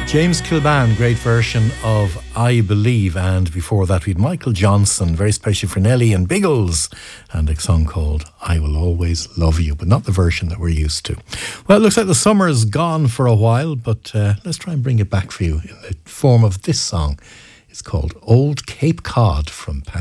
James Kilban, great version of I Believe, and before that we had Michael Johnson, very special for Nelly and Biggles, and a song called I Will Always Love You, but not the version that we're used to. Well, it looks like the summer's gone for a while, but let's try and bring it back for you in the form of this song. It's called Old Cape Cod from Pat